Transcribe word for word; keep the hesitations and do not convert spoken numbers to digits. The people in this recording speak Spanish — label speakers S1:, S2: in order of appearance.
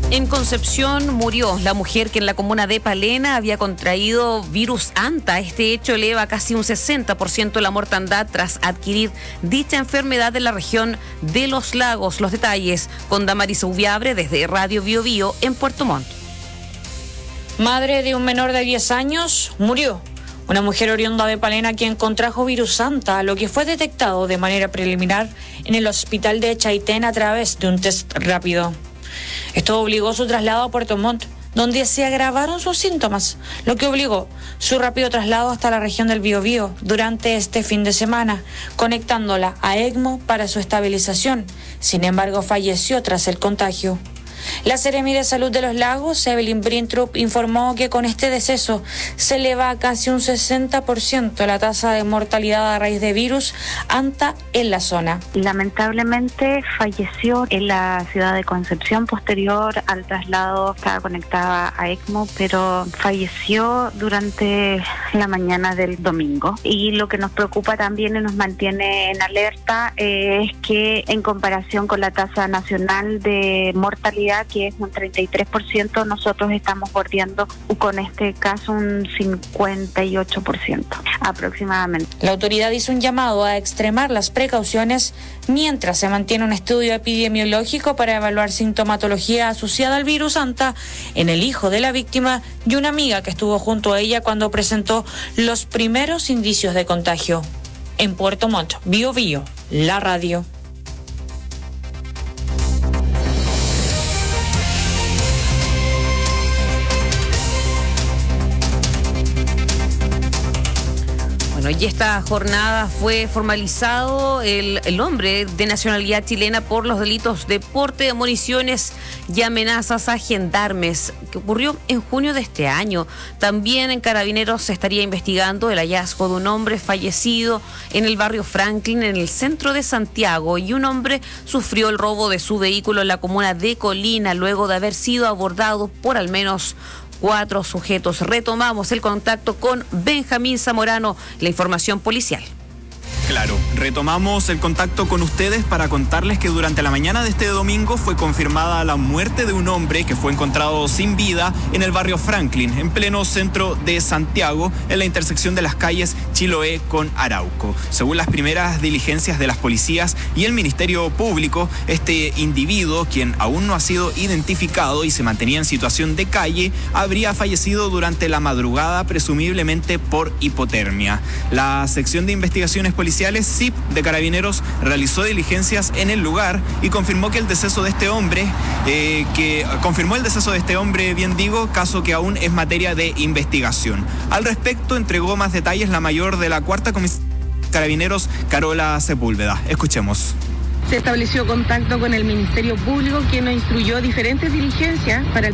S1: En Concepción murió la mujer que en la comuna de Palena había contraído virus anta. Este hecho eleva casi un sesenta por ciento la mortandad tras adquirir dicha enfermedad en la región de Los Lagos. Los detalles con Damaris Ubiabre desde Radio Bio Bio en Puerto Montt.
S2: Madre de un menor de diez años murió. Una mujer oriunda de Palena quien contrajo virus anta, lo que fue detectado de manera preliminar en el hospital de Chaitén a través de un test rápido. Esto obligó su traslado a Puerto Montt, donde se agravaron sus síntomas, lo que obligó su rápido traslado hasta la región del Biobío durante este fin de semana, conectándola a ECMO para su estabilización. Sin embargo, falleció tras el contagio. La Seremi de Salud de Los Lagos, Evelyn Brintrup, informó que con este deceso se eleva a casi un sesenta por ciento la tasa de mortalidad a raíz de virus anta en la zona.
S3: Lamentablemente falleció en la ciudad de Concepción posterior al traslado, estaba conectada a ECMO, pero falleció durante la mañana del domingo. Y lo que nos preocupa también y nos mantiene en alerta eh, es que en comparación con la tasa nacional de mortalidad, que es un treinta y tres por ciento, nosotros estamos bordeando con este caso un cincuenta y ocho por ciento aproximadamente.
S2: La autoridad hizo un llamado a extremar las precauciones mientras se mantiene un estudio epidemiológico para evaluar sintomatología asociada al virus anta en el hijo de la víctima y una amiga que estuvo junto a ella cuando presentó los primeros indicios de contagio. En Puerto Montt, Bio Bio, la radio.
S1: Bueno, y esta jornada fue formalizado el, el hombre de nacionalidad chilena por los delitos de porte de municiones y amenazas a gendarmes, que ocurrió en junio de este año. También en Carabineros se estaría investigando el hallazgo de un hombre fallecido en el barrio Franklin, en el centro de Santiago, y un hombre sufrió el robo de su vehículo en la comuna de Colina, luego de haber sido abordado por al menos cuatro sujetos. Retomamos el contacto con Benjamín Zamorano, la información policial.
S4: Claro, retomamos el contacto con ustedes para contarles que durante la mañana de este domingo fue confirmada la muerte de un hombre que fue encontrado sin vida en el barrio Franklin, en pleno centro de Santiago, en la intersección de las calles Chiloé con Arauco. Según las primeras diligencias de las policías y el Ministerio Público, este individuo, quien aún no ha sido identificado y se mantenía en situación de calle, habría fallecido durante la madrugada, presumiblemente por hipotermia. La sección de investigaciones policiales S I P de Carabineros realizó diligencias en el lugar y confirmó que el deceso de este hombre, eh, que confirmó el deceso de este hombre, bien digo, caso que aún es materia de investigación. Al respecto, entregó más detalles la mayor de la cuarta comisión de Carabineros, Carola Sepúlveda. Escuchemos.
S5: Se estableció contacto con el Ministerio Público, quien nos instruyó diferentes diligencias para el